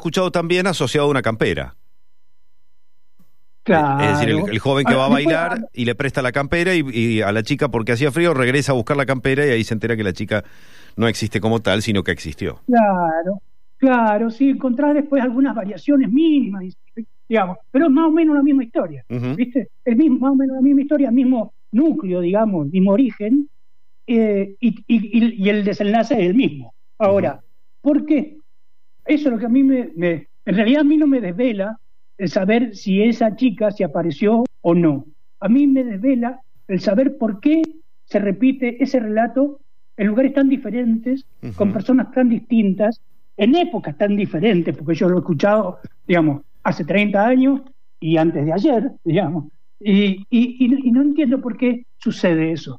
escuchado también asociado a una campera. Claro. Es decir, el joven que va a bailar después, y le presta la campera y a la chica, porque hacía frío, regresa a buscar la campera y ahí se entera que la chica no existe como tal, sino que existió. claro, sí, encontrar después algunas variaciones mínimas, digamos, pero es más o menos la misma historia, ¿viste? Más o menos la misma historia, mismo núcleo, digamos, mismo origen, y el desenlace es el mismo. Ahora, ¿por qué? Eso es lo que a mí en realidad a mí no me desvela el saber si esa chica se apareció o no. A mí me desvela el saber por qué se repite ese relato en lugares tan diferentes, con personas tan distintas, en épocas tan diferentes, porque yo lo he escuchado, digamos, hace 30 años y antes de ayer, digamos, y no entiendo por qué sucede eso.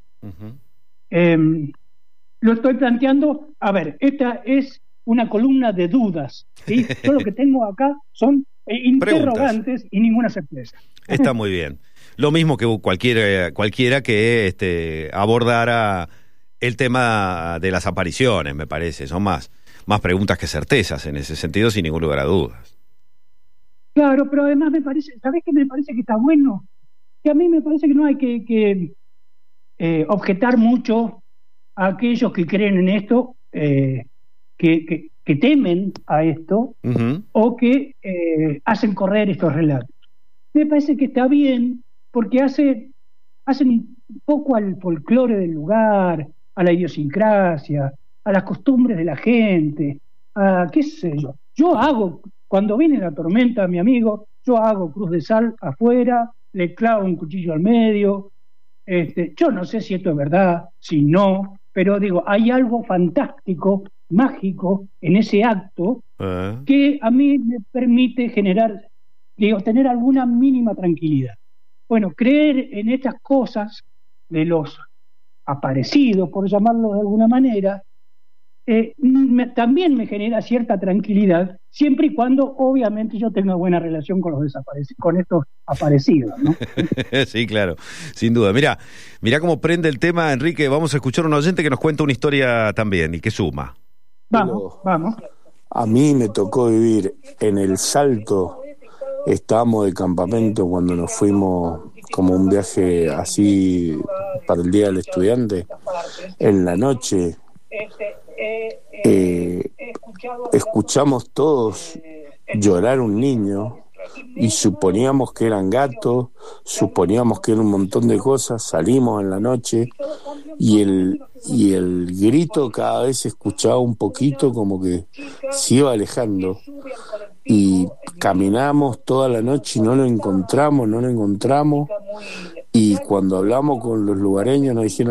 Lo estoy planteando, a ver, esta es una columna de dudas, ¿sí? Yo lo que tengo acá son interrogantes y ninguna certeza. Está muy bien. Lo mismo que cualquiera que abordara el tema de las apariciones, me parece. Son más preguntas que certezas en ese sentido, sin ningún lugar a dudas. Claro, pero además me parece, ¿sabés qué me parece que está bueno? Que a mí me parece que no hay que objetar mucho a aquellos que creen en esto, que temen a esto, o que hacen correr estos relatos. Me parece que está bien, porque hacen un poco al folclore del lugar, a la idiosincrasia, a las costumbres de la gente, a qué sé yo. Yo hago, cuando viene la tormenta, mi amigo, yo hago cruz de sal afuera, le clavo un cuchillo al medio. Yo no sé si esto es verdad, si no, pero digo, hay algo fantástico, mágico en ese acto que a mí me permite tener alguna mínima tranquilidad. Bueno, creer en estas cosas de los aparecidos, por llamarlo de alguna manera, también me genera cierta tranquilidad, siempre y cuando obviamente yo tenga buena relación con los desaparecidos, con estos aparecidos, ¿no? Sí, claro, sin duda. Mirá cómo prende el tema, Enrique. Vamos a escuchar a un oyente que nos cuenta una historia también y que suma. Vamos. A mí me tocó vivir en El Salto. Estábamos de campamento cuando nos fuimos como un viaje así para el Día del Estudiante. En la noche escuchamos todos llorar un niño y suponíamos que eran gatos, suponíamos que era un montón de cosas. Salimos en la noche y el grito cada vez se escuchaba un poquito, como que se iba alejando, y caminamos toda la noche y no lo encontramos, y cuando hablamos con los lugareños nos dijeron